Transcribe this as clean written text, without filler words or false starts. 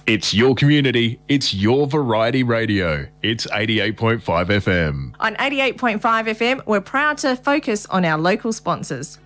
It's your community. It's your variety radio. It's 88.5 FM. On 88.5 FM, we're proud to focus on our local sponsors.